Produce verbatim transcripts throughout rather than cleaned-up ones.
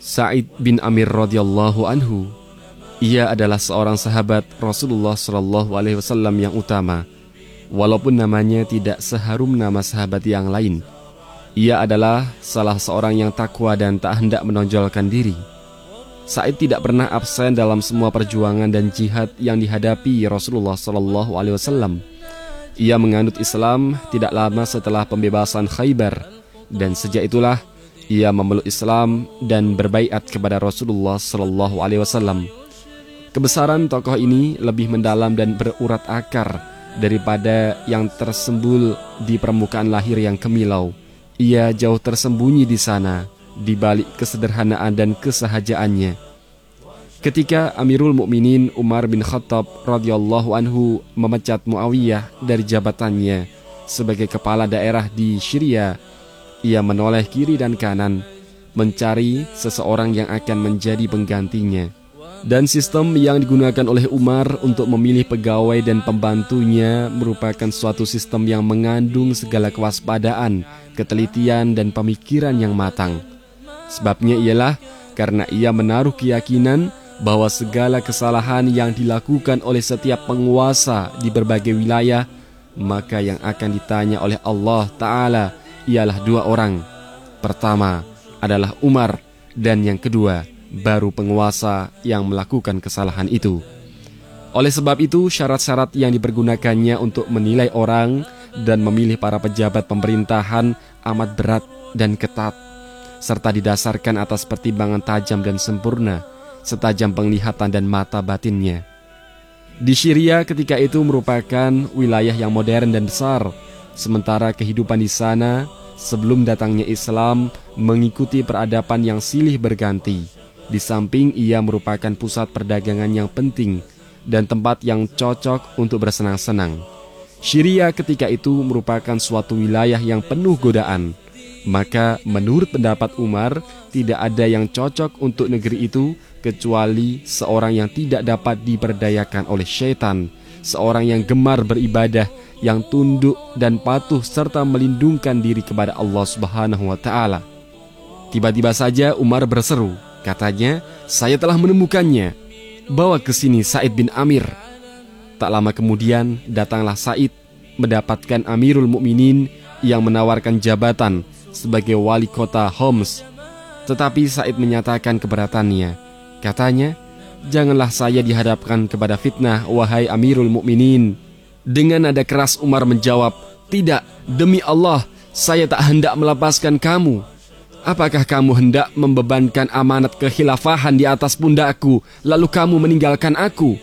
Sa'id bin Amir radhiyallahu anhu, ia adalah seorang sahabat Rasulullah shallallahu alaihi wasallam yang utama. Walaupun namanya tidak seharum nama sahabat yang lain, ia adalah salah seorang yang takwa dan tak hendak menonjolkan diri. Sa'id tidak pernah absen dalam semua perjuangan dan jihad yang dihadapi Rasulullah shallallahu alaihi wasallam. Ia menganut Islam tidak lama setelah pembebasan Khaybar, dan sejak itulah ia memeluk Islam dan berbaiat kepada Rasulullah shallallahu alaihi wasallam. Kebesaran tokoh ini lebih mendalam dan berurat akar daripada yang tersembul di permukaan lahir yang kemilau. Ia jauh tersembunyi di sana, di balik kesederhanaan dan kesahajaannya. Ketika Amirul Mukminin Umar bin Khattab radhiyallahu anhu memecat Muawiyah dari jabatannya sebagai kepala daerah di Syria, ia menoleh kiri dan kanan mencari seseorang yang akan menjadi penggantinya. Dan sistem yang digunakan oleh Umar untuk memilih pegawai dan pembantunya merupakan suatu sistem yang mengandung segala kewaspadaan, ketelitian, dan pemikiran yang matang. Sebabnya ialah karena ia menaruh keyakinan bahwa segala kesalahan yang dilakukan oleh setiap penguasa di berbagai wilayah, maka yang akan ditanya oleh Allah Ta'ala ialah dua orang. Pertama adalah Umar, dan yang kedua baru penguasa yang melakukan kesalahan itu. Oleh sebab itu, syarat-syarat yang dipergunakannya untuk menilai orang dan memilih para pejabat pemerintahan amat berat dan ketat, serta didasarkan atas pertimbangan tajam dan sempurna, setajam penglihatan dan mata batinnya. Di Syria ketika itu merupakan wilayah yang modern dan besar, sementara kehidupan di sana sebelum datangnya Islam mengikuti peradaban yang silih berganti. Di samping ia merupakan pusat perdagangan yang penting dan tempat yang cocok untuk bersenang-senang. Syria ketika itu merupakan suatu wilayah yang penuh godaan. Maka menurut pendapat Umar, tidak ada yang cocok untuk negeri itu kecuali seorang yang tidak dapat diperdayakan oleh syaitan, seorang yang gemar beribadah, yang tunduk dan patuh serta melindungkan diri kepada Allah Subhanahu wa Ta'ala. Tiba-tiba saja Umar berseru, katanya, "Saya telah menemukannya. Bawa ke sini Sa'id bin Amir." Tak lama kemudian datanglah Sa'id mendapatkan Amirul Mukminin yang menawarkan jabatan sebagai wali kota Homs. Tetapi Sa'id menyatakan keberatannya. Katanya, "Janganlah saya dihadapkan kepada fitnah, wahai Amirul Mukminin." Dengan nada keras Umar menjawab, "Tidak, demi Allah, saya tak hendak melepaskan kamu. Apakah kamu hendak membebankan amanat kekhilafahan di atas pundakku, lalu kamu meninggalkan aku?"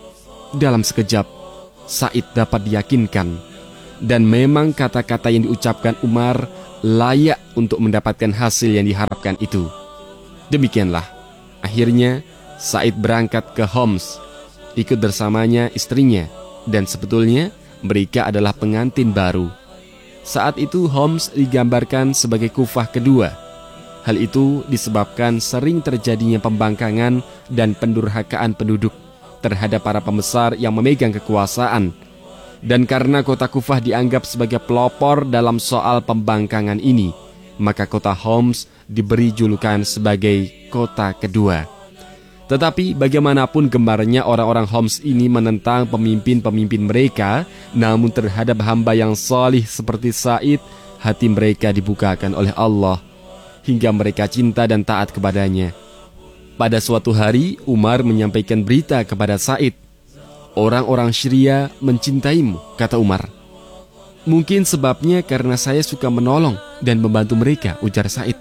Dalam sekejap, Sa'id dapat diyakinkan. Dan memang kata-kata yang diucapkan Umar layak untuk mendapatkan hasil yang diharapkan itu. Demikianlah, akhirnya Sa'id berangkat ke Homs, ikut bersamanya istrinya, dan sebetulnya mereka adalah pengantin baru. Saat itu Homs digambarkan sebagai Kufah kedua. Hal itu disebabkan sering terjadinya pembangkangan dan pendurhakaan penduduk terhadap para pembesar yang memegang kekuasaan. Dan karena kota Kufah dianggap sebagai pelopor dalam soal pembangkangan ini, maka kota Homs diberi julukan sebagai kota kedua. Tetapi bagaimanapun gemarnya orang-orang Homs ini menentang pemimpin-pemimpin mereka, namun terhadap hamba yang salih seperti Sa'id, hati mereka dibukakan oleh Allah hingga mereka cinta dan taat kepadanya. Pada suatu hari, Umar menyampaikan berita kepada Sa'id. "Orang-orang Syria mencintaimu," kata Umar. "Mungkin sebabnya karena saya suka menolong dan membantu mereka," ujar Sa'id.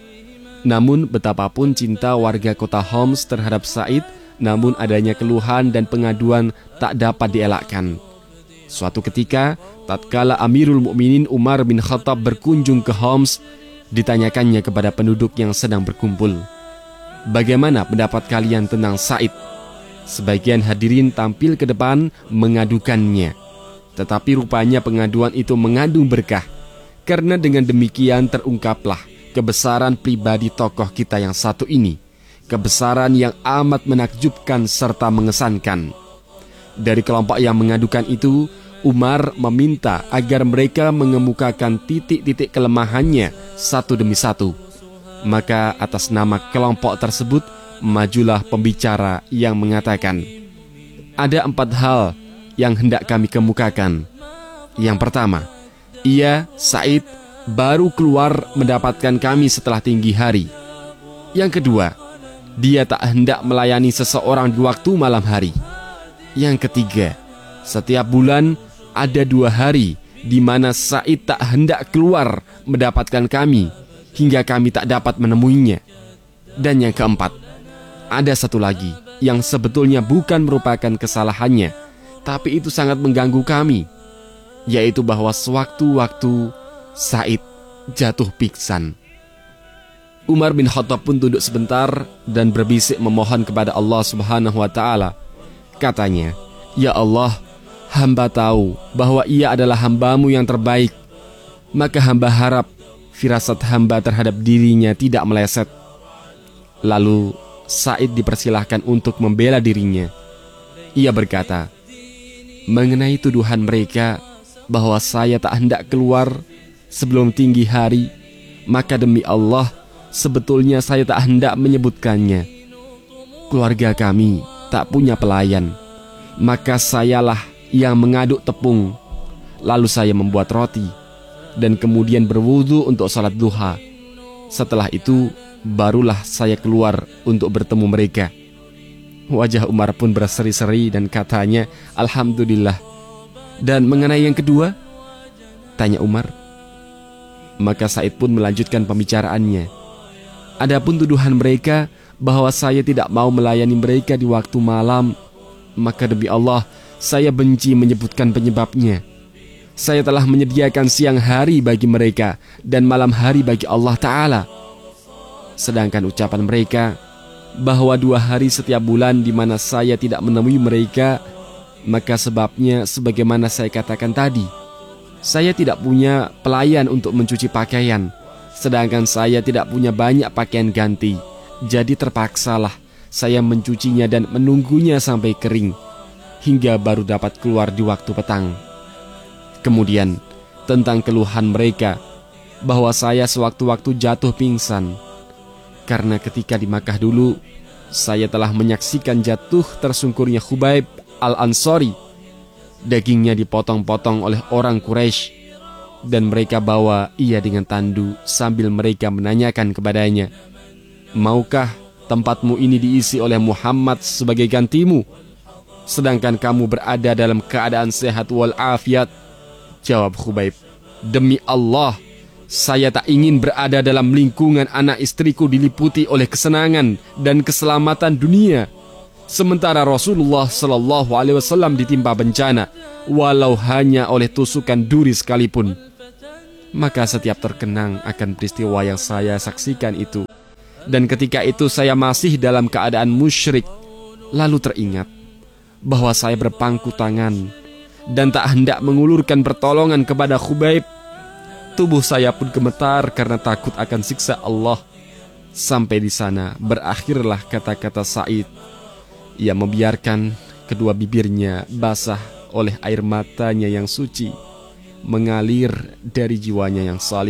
Namun betapapun cinta warga kota Homs terhadap Sa'id, namun adanya keluhan dan pengaduan tak dapat dielakkan. Suatu ketika, tatkala Amirul Mukminin Umar bin Khattab berkunjung ke Homs, ditanyakannya kepada penduduk yang sedang berkumpul, "Bagaimana pendapat kalian tentang Sa'id?" Sebagian hadirin tampil ke depan mengadukannya. Tetapi rupanya pengaduan itu mengandung berkah, karena dengan demikian terungkaplah kebesaran pribadi tokoh kita yang satu ini, kebesaran yang amat menakjubkan serta mengesankan. Dari kelompok yang mengadukan itu, Umar meminta agar mereka mengemukakan titik-titik kelemahannya satu demi satu. Maka atas nama kelompok tersebut majulah pembicara yang mengatakan, ada empat hal yang hendak kami kemukakan. Yang pertama, ia, Sa'id, baru keluar mendapatkan kami setelah tinggi hari. Yang kedua, dia tak hendak melayani seseorang di waktu malam hari. Yang ketiga, setiap bulan ada dua hari di mana Sa'id tak hendak keluar mendapatkan kami hingga kami tak dapat menemuinya. Dan yang keempat, ada satu lagi yang sebetulnya bukan merupakan kesalahannya, tapi itu sangat mengganggu kami, yaitu bahwa sewaktu-waktu Sa'id jatuh pingsan. Umar bin Khattab pun tunduk sebentar dan berbisik memohon kepada Allah Subhanahu wa Ta'ala. Katanya, ya Allah, hamba tahu bahwa ia adalah hambamu yang terbaik, maka hamba harap firasat hamba terhadap dirinya tidak meleset. Lalu Sa'id dipersilahkan untuk membela dirinya. Ia berkata, mengenai tuduhan mereka bahwa saya tak hendak keluar sebelum tinggi hari, maka demi Allah, sebetulnya saya tak hendak menyebutkannya. Keluarga kami tak punya pelayan, maka sayalah yang mengaduk tepung. Lalu saya membuat roti dan kemudian berwudu untuk salat duha. Setelah itu barulah saya keluar untuk bertemu mereka. Wajah Umar pun berseri-seri dan katanya, Alhamdulillah. Dan mengenai yang kedua, tanya Umar. Maka Sa'id pun melanjutkan pembicaraannya. Adapun tuduhan mereka bahwa saya tidak mau melayani mereka di waktu malam, maka demi Allah, saya benci menyebutkan penyebabnya. Saya telah menyediakan siang hari bagi mereka dan malam hari bagi Allah Ta'ala. Sedangkan ucapan mereka bahwa dua hari setiap bulan di mana saya tidak menemui mereka, maka sebabnya sebagaimana saya katakan tadi, saya tidak punya pelayan untuk mencuci pakaian, sedangkan saya tidak punya banyak pakaian ganti. Jadi terpaksalah saya mencucinya dan menunggunya sampai kering, hingga baru dapat keluar di waktu petang. Kemudian tentang keluhan mereka bahwa saya sewaktu-waktu jatuh pingsan, karena ketika di Makkah dulu saya telah menyaksikan jatuh tersungkurnya Khubaib Al-Ansari. Dagingnya dipotong-potong oleh orang Quraisy, dan mereka bawa ia dengan tandu sambil mereka menanyakan kepadanya, maukah tempatmu ini diisi oleh Muhammad sebagai gantimu, sedangkan kamu berada dalam keadaan sehat walafiat? Jawab Khubaib, demi Allah, saya tak ingin berada dalam lingkungan anak istriku diliputi oleh kesenangan dan keselamatan dunia, sementara Rasulullah Sallallahu Alaihi Wasallam ditimpa bencana, walau hanya oleh tusukan duri sekalipun. Maka setiap terkenang akan peristiwa yang saya saksikan itu, dan ketika itu saya masih dalam keadaan musyrik, lalu teringat bahwa saya berpangku tangan dan tak hendak mengulurkan pertolongan kepada Khubaib. Tubuh saya pun gemetar karena takut akan siksa Allah. Sampai di sana berakhirlah kata-kata Sa'id. Ia membiarkan kedua bibirnya basah oleh air matanya yang suci mengalir dari jiwanya yang salih.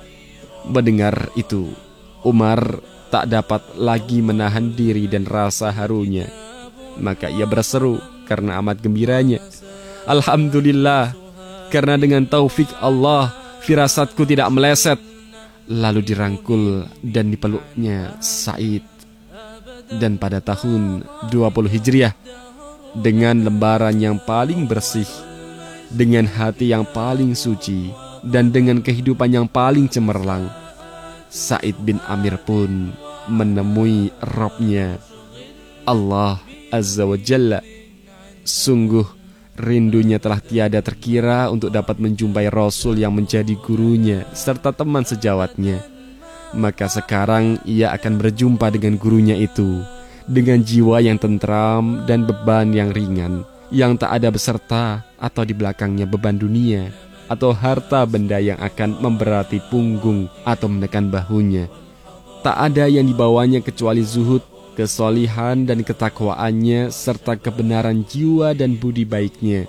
Mendengar itu, Umar tak dapat lagi menahan diri dan rasa harunya. Maka ia berseru karena amat gembiranya, Alhamdulillah, karena dengan taufik Allah firasatku tidak meleset. Lalu dirangkul dan dipeluknya Sa'id. Dan pada tahun dua puluh Hijriah, dengan lembaran yang paling bersih, dengan hati yang paling suci, dan dengan kehidupan yang paling cemerlang, Sa'id bin Amir pun menemui Rabb-nya, Allah Azza wa Jalla. Sungguh rindunya telah tiada terkira untuk dapat menjumpai Rasul yang menjadi gurunya serta teman sejawatnya. Maka sekarang ia akan berjumpa dengan gurunya itu dengan jiwa yang tentram dan beban yang ringan, yang tak ada beserta atau di belakangnya beban dunia atau harta benda yang akan memberati punggung atau menekan bahunya. Tak ada yang dibawanya kecuali zuhud, kesolihan dan ketakwaannya serta kebenaran jiwa dan budi baiknya.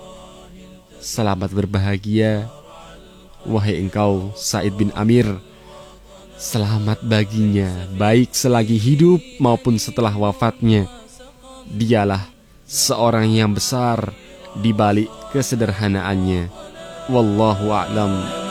Selamat berbahagia, wahai engkau Sa'id bin Amir, Selamat baginya, baik selagi hidup maupun setelah wafatnya. Dialah seorang yang besar di balik kesederhanaannya. Wallahu a'lam.